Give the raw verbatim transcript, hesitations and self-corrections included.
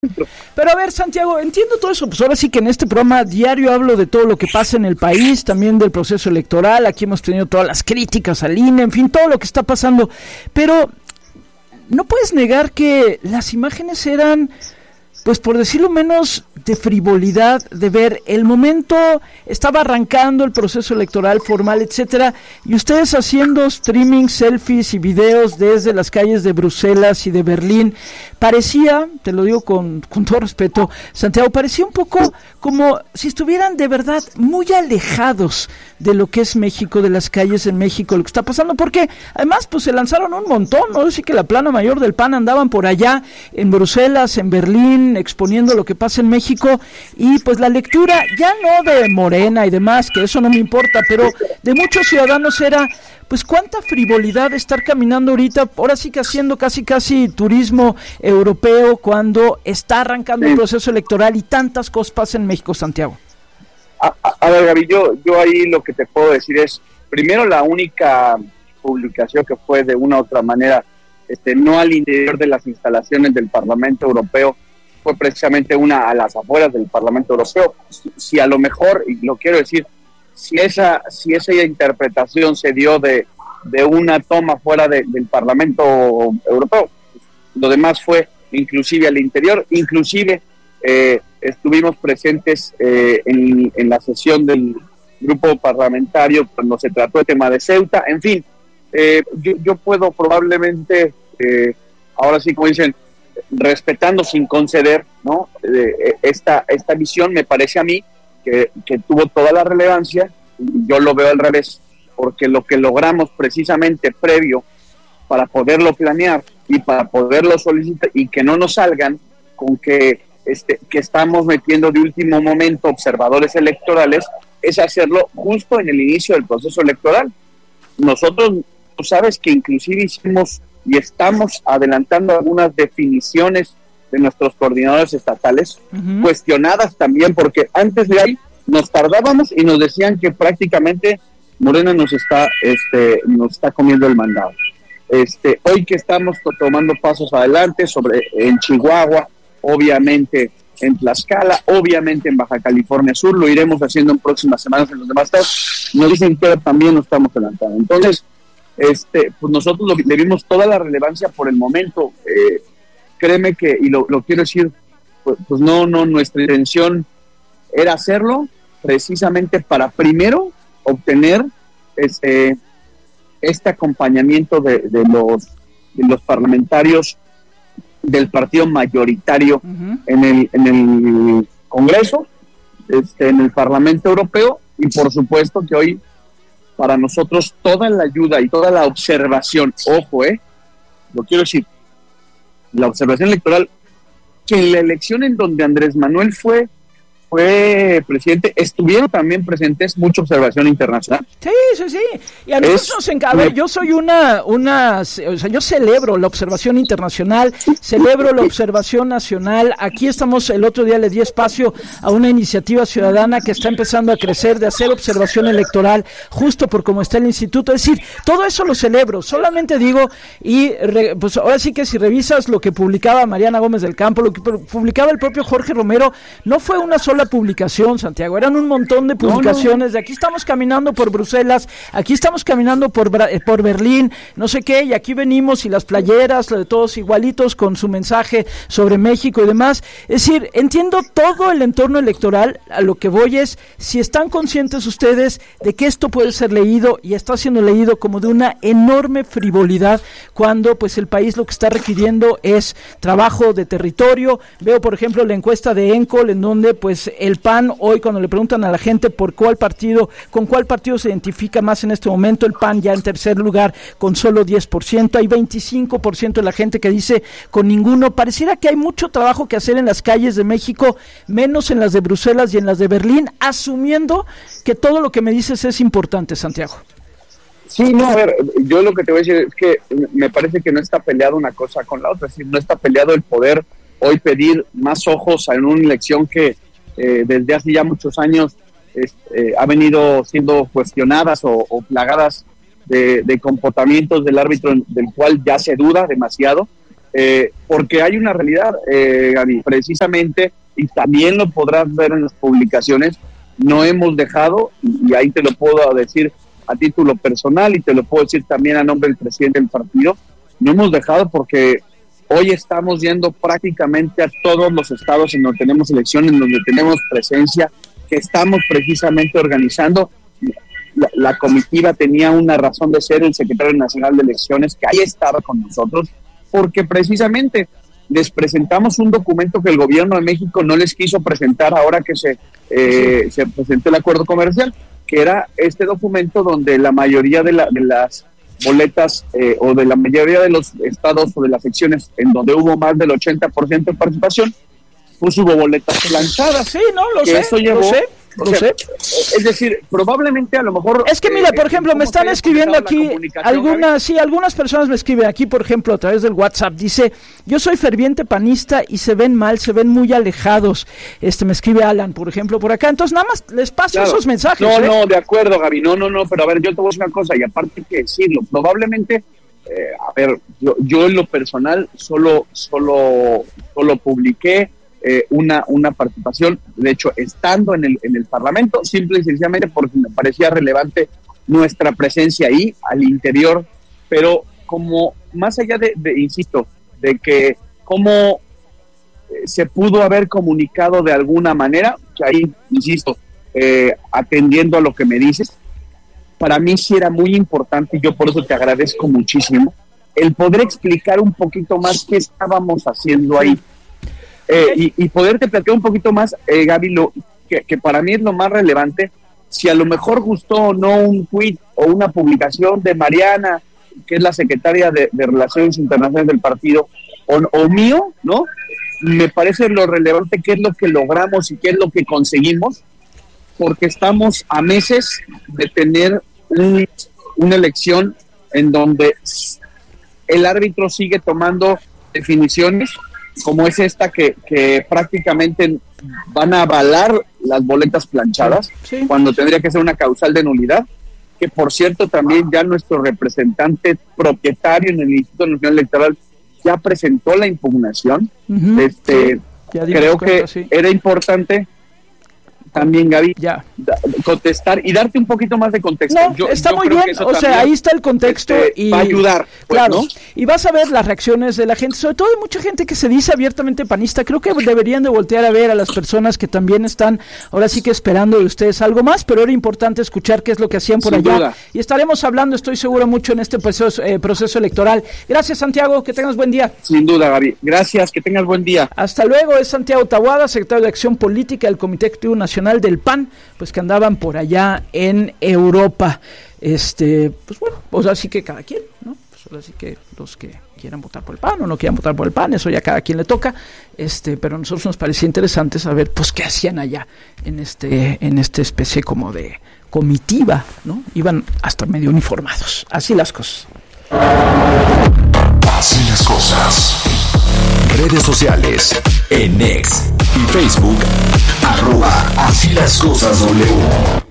Pero a ver, Santiago, entiendo todo eso, pues ahora sí que en este programa diario hablo de todo lo que pasa en el país, también del proceso electoral, aquí hemos tenido todas las críticas al I N E, en fin, todo lo que está pasando, pero no puedes negar que las imágenes eran, pues por decirlo menos, de frivolidad, de ver el momento, estaba arrancando el proceso electoral formal, etcétera, y ustedes haciendo streaming, selfies y videos desde las calles de Bruselas y de Berlín, parecía, te lo digo con, con todo respeto, Santiago, parecía un poco como si estuvieran de verdad muy alejados de lo que es México, de las calles en México, lo que está pasando, porque además pues se lanzaron un montón, ¿no? Así que la plana mayor del P A N andaban por allá, en Bruselas, en Berlín, exponiendo lo que pasa en México, y pues la lectura, ya no de Morena y demás, que eso no me importa, pero de muchos ciudadanos era, pues cuánta frivolidad estar caminando ahorita, ahora sí que haciendo casi casi turismo europeo cuando está arrancando sí. el proceso electoral y tantas cosas pasan en México, Santiago. A, a, a ver, Gaby, yo, yo ahí lo que te puedo decir es, primero la única publicación que fue de una u otra manera, este, no al interior de las instalaciones del Parlamento Europeo, fue precisamente una a las afueras del Parlamento Europeo. Si, si a lo mejor, y lo quiero decir, si esa si esa interpretación se dio de, de una toma fuera de, del Parlamento Europeo, lo demás fue inclusive al interior, inclusive eh, estuvimos presentes eh, en, en la sesión del grupo parlamentario cuando se trató el tema de Ceuta, en fin, eh, yo, yo puedo probablemente, eh, ahora sí como dicen, respetando sin conceder, ¿no? Eh, esta esta visión me parece a mí que, que tuvo toda la relevancia, yo lo veo al revés, porque lo que logramos precisamente previo para poderlo planear y para poderlo solicitar y que no nos salgan con que este que estamos metiendo de último momento observadores electorales, es hacerlo justo en el inicio del proceso electoral. Nosotros, tú sabes que inclusive hicimos y estamos adelantando algunas definiciones de nuestros coordinadores estatales, uh-huh. cuestionadas también, porque antes de ahí nos tardábamos y nos decían que prácticamente Morena nos está este nos está comiendo el mandado. Este, hoy que estamos to- tomando pasos adelante sobre en Chihuahua, obviamente en Tlaxcala, obviamente en Baja California Sur, lo iremos haciendo en próximas semanas en los demás estados, nos dicen que también nos estamos adelantando. Entonces, este, pues nosotros lo, le vimos toda la relevancia por el momento, eh, créeme que, y lo, lo quiero decir, pues, pues no, no, nuestra intención era hacerlo precisamente para primero obtener este, este acompañamiento de, de los de los parlamentarios del partido mayoritario uh-huh. en el en el Congreso, este, en el Parlamento Europeo, y por supuesto que hoy para nosotros toda la ayuda y toda la observación, ojo, eh, lo quiero decir, la observación electoral, que en la elección en donde Andrés Manuel fue fue presidente, estuvieron también presentes mucha observación internacional. Sí, sí, sí. Y a nosotros nos encanta. A ver, yo soy una, una, o sea, yo celebro la observación internacional, celebro la observación nacional. Aquí estamos, el otro día le di espacio a una iniciativa ciudadana que está empezando a crecer, de hacer observación electoral, justo por cómo está el instituto. Es decir, todo eso lo celebro. Solamente digo, y re, pues ahora sí que si revisas lo que publicaba Mariana Gómez del Campo, lo que publicaba el propio Jorge Romero, no fue una sola publicación, Santiago, eran un montón de publicaciones, no, no. de aquí estamos caminando por Bruselas, aquí estamos caminando por, por Berlín, no sé qué, y aquí venimos y las playeras, de todos igualitos con su mensaje sobre México y demás. Es decir, entiendo todo el entorno electoral, a lo que voy es, si están conscientes ustedes de que esto puede ser leído y está siendo leído como de una enorme frivolidad, cuando pues el país lo que está requiriendo es trabajo de territorio. Veo por ejemplo la encuesta de Encol, en donde pues el P A N hoy, cuando le preguntan a la gente por cuál partido, con cuál partido se identifica más en este momento, el P A N ya en tercer lugar con solo diez por ciento, hay veinticinco por ciento de la gente que dice con ninguno. Pareciera que hay mucho trabajo que hacer en las calles de México, menos en las de Bruselas y en las de Berlín, asumiendo que todo lo que me dices es importante, Santiago. Sí, no, a ver, yo lo que te voy a decir es que me parece que no está peleado una cosa con la otra, es decir, no está peleado el poder hoy pedir más ojos en una elección que Eh, desde hace ya muchos años eh, ha venido siendo cuestionadas o, o plagadas de, de comportamientos del árbitro del cual ya se duda demasiado, eh, porque hay una realidad, eh, Gaby, precisamente, y también lo podrás ver en las publicaciones, no hemos dejado, y ahí te lo puedo decir a título personal y te lo puedo decir también a nombre del presidente del partido, no hemos dejado porque hoy estamos yendo prácticamente a todos los estados en donde tenemos elecciones, en donde tenemos presencia, que estamos precisamente organizando. La, la comitiva tenía una razón de ser, el secretario nacional de elecciones, que ahí estaba con nosotros, porque precisamente les presentamos un documento que el gobierno de México no les quiso presentar ahora que se, eh, se presentó el acuerdo comercial, que era este documento donde la mayoría de, la, de las boletas eh, o de la mayoría de los estados o de las secciones en donde hubo más del ochenta por ciento de participación, pues hubo boletas planchadas. Sí, no, lo sé, eso llevó, lo sé. O Lo sea, sé. Es decir, probablemente a lo mejor... Es que mira, eh, por ejemplo, me están escribiendo aquí algunas, sí, algunas personas me escriben aquí, por ejemplo, a través del WhatsApp, dice, yo soy ferviente panista y se ven mal, se ven muy alejados. Este, me escribe Alan, por ejemplo, por acá. Entonces, nada más les paso claro. esos mensajes. No, ¿eh? no, de acuerdo, Gaby, no, no, no, pero a ver, yo te voy a decir una cosa, y aparte hay que decirlo, probablemente, eh, a ver, yo, yo en lo personal solo, solo, solo publiqué Eh, una una participación, de hecho, estando en el en el Parlamento, simple y sencillamente porque me parecía relevante nuestra presencia ahí, al interior, pero como, más allá de, de insisto, de que cómo eh, se pudo haber comunicado de alguna manera, que ahí, insisto, eh, atendiendo a lo que me dices, para mí sí era muy importante, y yo por eso te agradezco muchísimo, el poder explicar un poquito más qué estábamos haciendo ahí. Eh, y, y poderte platicar un poquito más, eh, Gaby, lo, que, que para mí es lo más relevante, si a lo mejor gustó o no un tweet o una publicación de Mariana, que es la secretaria de, de Relaciones Internacionales del partido, o, o mío, ¿no? Me parece lo relevante qué es lo que logramos y qué es lo que conseguimos, porque estamos a meses de tener un, una elección en donde el árbitro sigue tomando definiciones, como es esta que, que prácticamente van a avalar las boletas planchadas, sí. Cuando tendría que ser una causal de nulidad, que por cierto también ya nuestro representante propietario en el Instituto Nacional Electoral ya presentó la impugnación. Uh-huh. este sí, creo cuenta, que sí. Era importante también, Gaby, ya. Da, contestar y darte un poquito más de contexto. No, yo, está yo muy bien, o sea, ahí está el contexto este, y va a ayudar, pues, claro, ¿no? Y vas a ver las reacciones de la gente, sobre todo de mucha gente que se dice abiertamente panista. Creo que deberían de voltear a ver a las personas que también están ahora sí que esperando de ustedes algo más, pero era importante escuchar qué es lo que hacían por Sin allá. Duda. Y estaremos hablando, estoy seguro, mucho en este proceso, eh, proceso electoral. Gracias, Santiago, que tengas buen día. Sin duda, Gaby. Gracias, que tengas buen día. Hasta luego, es Santiago Taboada, secretario de Acción Política del Comité Ejecutivo Nacional del P A N, pues que andaban por allá en Europa. Este, pues bueno, pues así que cada quien, ¿no? Pues así que los que quieran votar por el P A N o no quieran votar por el P A N, eso ya cada quien le toca. Este, pero a nosotros nos parecía interesante saber, pues, qué hacían allá en este, en esta especie como de comitiva, ¿no? Iban hasta medio uniformados. Así las cosas. Así las cosas. Redes sociales, en X y Facebook, arroba Así las cosas W.